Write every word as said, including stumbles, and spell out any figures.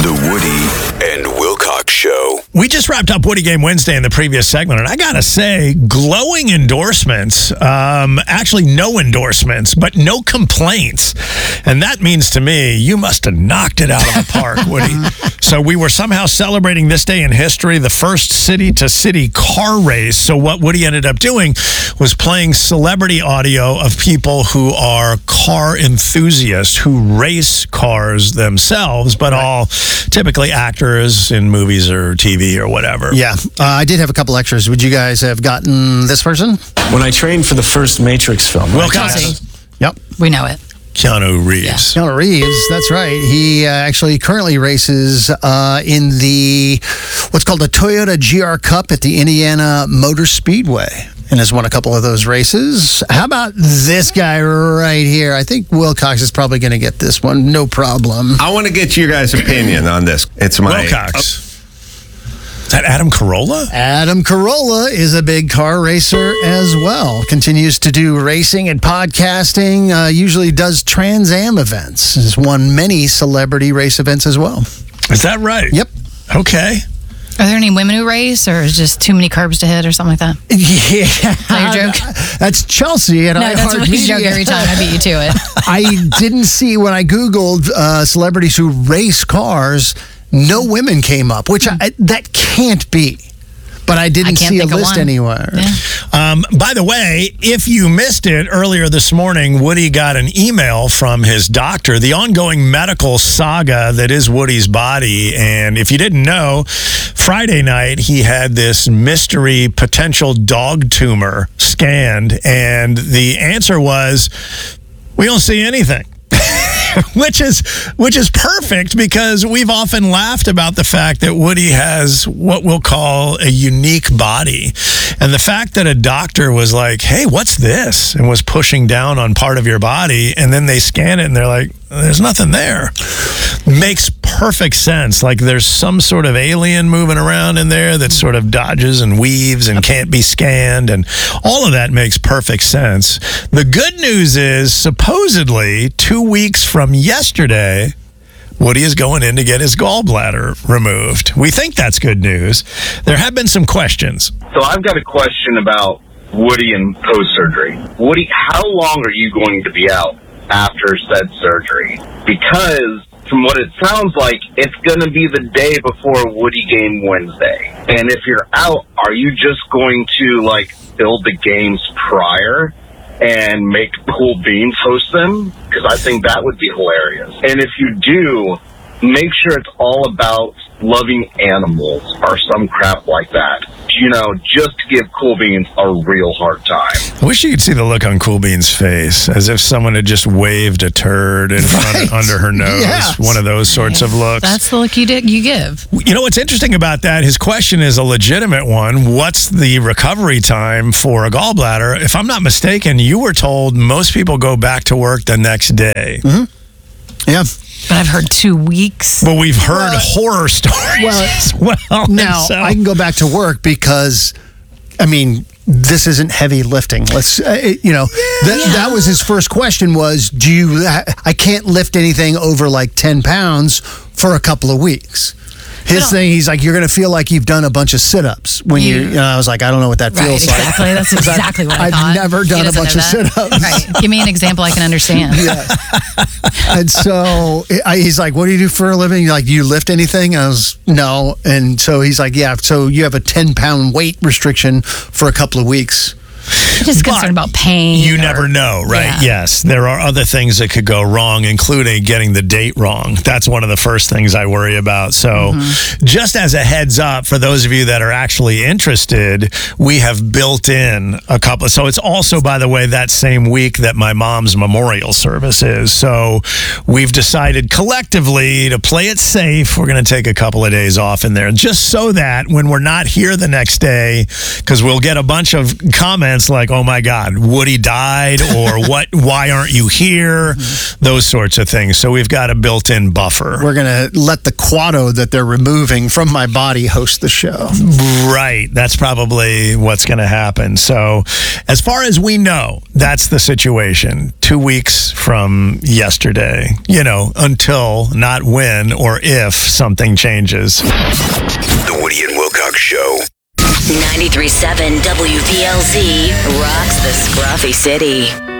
The Woody and Wilcox Show. We just wrapped up Woody Game Wednesday in the previous segment, and I gotta say, glowing endorsements. Um, actually, no endorsements, but no complaints. And that means to me, you must have knocked it out of the park, Woody. So we were somehow celebrating this day in history, the first city-to-city car race. So what Woody ended up doing was playing celebrity audio of people who are car enthusiasts, who race cars themselves, but all typically actors in movies or T V or whatever. Yeah. Uh, I did have a couple extras. Would you guys have gotten this person? When I trained for the first Matrix film. Wilcox. Yep. We know it. Keanu Reeves. Keanu Reeves, that's right. He uh, actually currently races uh, in the, what's called the Toyota G R Cup at the Indiana Motor Speedway, and has won a couple of those races. How about this guy right here? I think Wilcox is probably going to get this one. No problem. I want to get your guys' opinion on this. It's my... Wilcox. Is that Adam Carolla? Adam Carolla is a big car racer as well. Continues to do racing and podcasting. Uh, usually does Trans Am events. Has won many celebrity race events as well. Is that right? Yep. Okay. Are there any women who race, or is just too many carbs to hit, or something like that? Yeah. Is that your joke? That's Chelsea at No, that's what you iHeartMedia. joke every time. I beat you to it. I didn't see when I Googled uh, celebrities who race cars, no women came up, which I, that can't be. But I didn't I can't see a think of list one. anywhere. Yeah. Um, by the way, if you missed it earlier this morning, Woody got an email from his doctor, the ongoing medical saga that is Woody's body. And if you didn't know, Friday night he had this mystery potential dog tumor scanned, and the answer was, we don't see anything. Which is which is perfect, because we've often laughed about the fact that Woody has what we'll call a unique body. And the fact that a doctor was like, hey, what's this? And was pushing down on part of your body, and then they scan it and they're like, there's nothing there. Makes perfect sense. Like there's some sort of alien moving around in there that sort of dodges and weaves and can't be scanned, and all of that makes perfect sense. The good news is, supposedly, two weeks from yesterday, Woody is going in to get his gallbladder removed. We think that's good news. There have been some questions. So I've got a question about Woody and post-surgery. Woody, how long are you going to be out after said surgery? Because from what it sounds like, it's going to be the day before Woody Game Wednesday. And if you're out, are you just going to, like, build the games prior and make Cool Beans host them? Because I think that would be hilarious. And if you do, make sure it's all about loving animals or some crap like that. You know, just to give Cool Beans a real hard time. I wish you could see the look on Cool Bean's face, as if someone had just waved a turd in front Right. of, under her nose. Yes. One of those sorts of looks. That's the look you did, you give. You know what's interesting about that? His question is a legitimate one. What's the recovery time for a gallbladder? If I'm not mistaken, you were told most people go back to work the next day. Mm-hmm. Yeah. But I've heard two weeks. But we've heard Well, horror stories well, as well. Now, So- I can go back to work because, I mean, this isn't heavy lifting. Let's, uh, it- you know, that, that was his first question was, do you, I can't lift anything over like ten pounds for a couple of weeks. His thing, he's like, you're going to feel like you've done a bunch of sit-ups. When you, You- you know, I was like, I don't know what that Right, feels exactly. like. That's exactly what I I've thought. never He done a doesn't bunch know of that. sit-ups. Right. Give me an example I can understand. Yeah. And so I, he's like, what do you do for a living? Like, do you lift anything? I was, no. And so he's like, yeah, so you have a ten pound weight restriction for a couple of weeks. Just But concerned about pain. You or- never know, right? Yeah. Yes. There are other things that could go wrong, including getting the date wrong. That's one of the first things I worry about. So Mm-hmm. just as a heads up, for those of you that are actually interested, we have built in a couple. So it's also, by the way, that same week that my mom's memorial service is. So we've decided collectively to play it safe. We're going to take a couple of days off in there, just so that when we're not here the next day, because we'll get a bunch of comments like, oh my God, Woody died, or what? Why aren't you here? Those sorts of things. So we've got a built-in buffer. We're going to let the Quado that they're removing from my body host the show. Right. That's probably what's going to happen. So as far as we know, that's the situation. Two weeks from yesterday, you know, until, not when or if, something changes. The Woody and Wilcox Show. ninety-three point seven W P L Z rocks the Scruffy City.